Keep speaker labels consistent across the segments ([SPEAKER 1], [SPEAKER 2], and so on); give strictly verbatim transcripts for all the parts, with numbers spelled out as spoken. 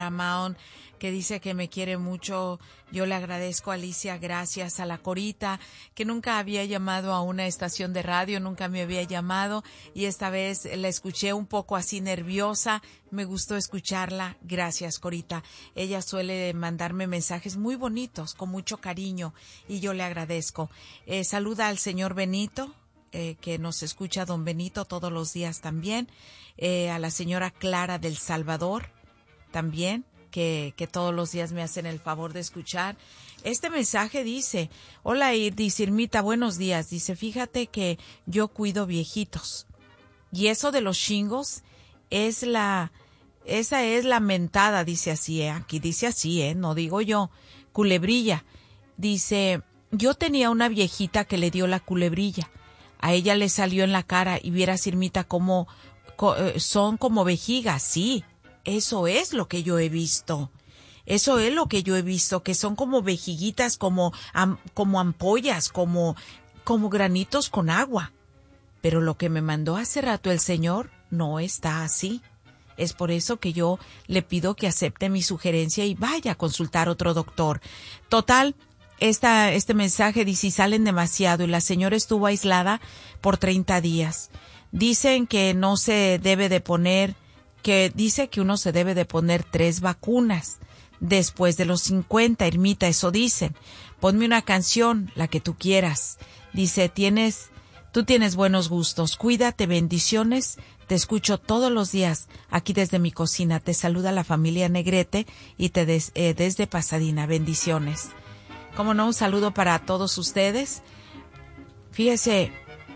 [SPEAKER 1] Paramount, que dice que me quiere mucho. Yo le agradezco a Alicia, gracias a la Corita, que nunca había llamado a una estación de radio, nunca me había llamado, y esta vez la escuché un poco así nerviosa. Me gustó escucharla. Gracias, Corita. Ella suele mandarme mensajes muy bonitos, con mucho cariño, y yo le agradezco. Eh, saluda al señor Benito, eh, que nos escucha don Benito todos los días también. Eh, a la señora Clara del Salvador también, que, que todos los días me hacen el favor de escuchar. Este mensaje dice: hola Irdis, Irmita, buenos días. Dice, fíjate que yo cuido viejitos. Y eso de los chingos es la, esa es la mentada, dice así, ¿eh? Aquí dice así, ¿eh? No digo yo. Culebrilla. Dice, yo tenía una viejita que le dio la culebrilla. A ella le salió en la cara, y vieras, Irmita, cómo co, eh, son como vejigas, sí. Eso es lo que yo he visto. Eso es lo que yo he visto, que son como vejiguitas, como, am, como ampollas, como, como granitos con agua. Pero lo que me mandó hace rato el señor no está así. Es por eso que yo le pido que acepte mi sugerencia y vaya a consultar otro doctor. Total, esta, este mensaje dice, si salen demasiado, y la señora estuvo aislada por treinta días. Dicen que no se debe de poner, que dice que uno se debe de poner tres vacunas después de los cincuenta, Irmita, eso dicen. Ponme una canción, la que tú quieras. Dice, tienes, tú tienes buenos gustos, cuídate, bendiciones, te escucho todos los días aquí desde mi cocina. Te saluda la familia Negrete y te des, eh, desde Pasadena, bendiciones. Como no, un saludo para todos ustedes. Fíjese,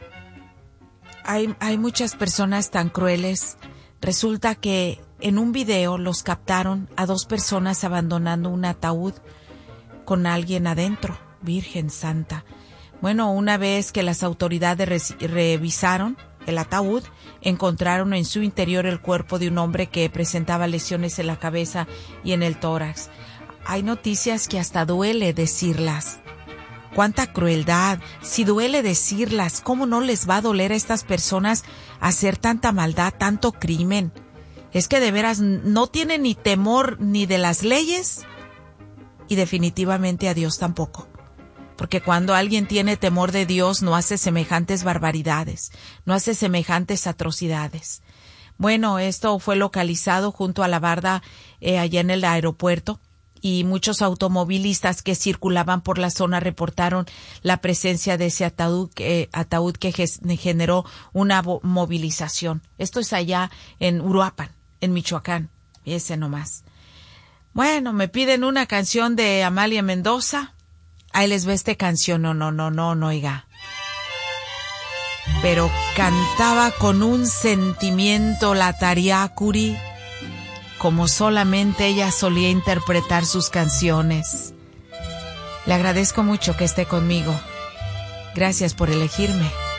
[SPEAKER 1] hay, hay muchas personas tan crueles. Resulta que en un video los captaron a dos personas abandonando un ataúd con alguien adentro. Virgen Santa. Bueno, una vez que las autoridades re- revisaron el ataúd, encontraron en su interior el cuerpo de un hombre que presentaba lesiones en la cabeza y en el tórax. Hay noticias que hasta duele decirlas. ¡Cuánta crueldad! Si duele decirlas, ¿cómo no les va a doler a estas personas hacer tanta maldad, tanto crimen? Es que de veras no tienen ni temor ni de las leyes, y definitivamente a Dios tampoco. Porque cuando alguien tiene temor de Dios no hace semejantes barbaridades, no hace semejantes atrocidades. Bueno, esto fue localizado junto a la barda eh, allá en el aeropuerto, y muchos automovilistas que circulaban por la zona reportaron la presencia de ese ataúd, eh, ataúd que generó una movilización. Esto es allá en Uruapan, en Michoacán. Ese nomás. Bueno, me piden una canción de Amalia Mendoza. Ahí les ve esta canción. No, no, no, no, no, oiga. Pero cantaba con un sentimiento la Tariacuri, como solamente ella solía interpretar sus canciones. Le agradezco mucho que esté conmigo. Gracias por elegirme.